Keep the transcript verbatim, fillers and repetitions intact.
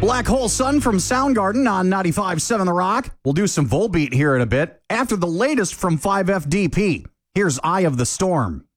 Black Hole Sun from Soundgarden on ninety-five point seven The Rock. We'll do some Volbeat here in a bit after the latest from five F D P. Here's Eye of the Storm.